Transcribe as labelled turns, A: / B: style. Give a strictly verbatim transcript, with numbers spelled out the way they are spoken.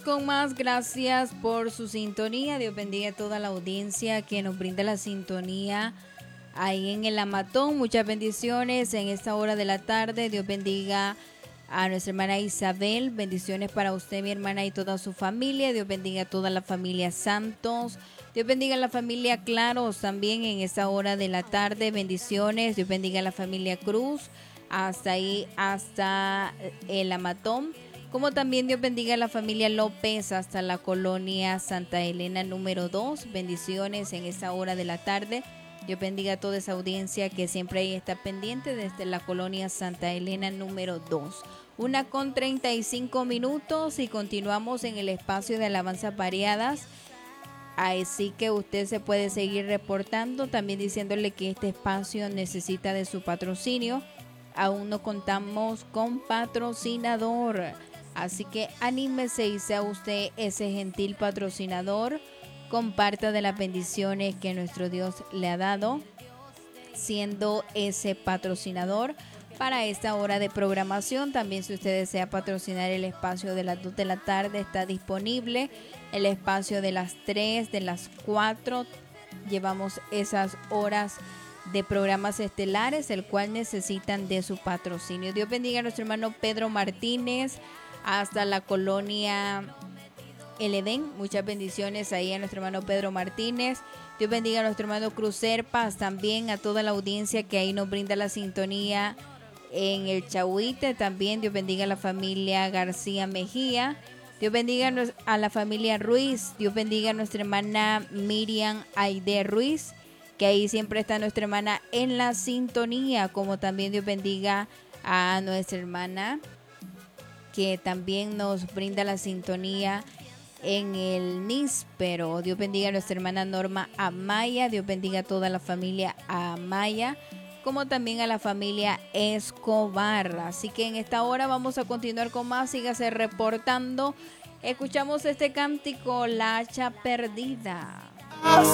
A: Con más, gracias por su sintonía. Dios bendiga a toda la audiencia que nos brinda la sintonía ahí en el Amatón. Muchas bendiciones en esta hora de la tarde. Dios bendiga a nuestra hermana Isabel. Bendiciones para usted, mi hermana, y toda su familia. Dios bendiga a toda la familia Santos. Dios bendiga a la familia Claros también en esta hora de la tarde. Bendiciones. Dios bendiga a la familia Cruz. Hasta ahí, hasta el Amatón. Como también Dios bendiga a la familia López hasta la colonia Santa Elena número dos. Bendiciones en esta hora de la tarde. Dios bendiga a toda esa audiencia que siempre ahí está pendiente desde la colonia Santa Elena número dos. Una con treinta y cinco minutos y continuamos en el espacio de alabanzas variadas. Así que usted se puede seguir reportando, también diciéndole que este espacio necesita de su patrocinio. Aún no contamos con patrocinador. Así que anímese y sea usted ese gentil patrocinador. Comparta de las bendiciones que nuestro Dios le ha dado, siendo ese patrocinador para esta hora de programación. También, si usted desea patrocinar el espacio de las dos de la tarde, está disponible. El espacio de las tres, de las cuatro, llevamos esas horas de programas estelares, el cual necesitan de su patrocinio. Dios bendiga a nuestro hermano Pedro Martínez hasta la colonia El Edén. Muchas bendiciones ahí a nuestro hermano Pedro Martínez. Dios bendiga a nuestro hermano Cruzerpas, también a toda la audiencia que ahí nos brinda la sintonía en el Chahuite. También Dios bendiga a la familia García Mejía. Dios bendiga a la familia Ruiz. Dios bendiga a nuestra hermana Miriam Aide Ruiz, que ahí siempre está nuestra hermana en la sintonía. Como también Dios bendiga a nuestra hermana que también nos brinda la sintonía en el níspero. Dios bendiga a nuestra hermana Norma Amaya. Dios bendiga a toda la familia Amaya, como también a la familia Escobar. Así que en esta hora vamos a continuar con más. Sígase reportando. Escuchamos este cántico, La Hacha Perdida.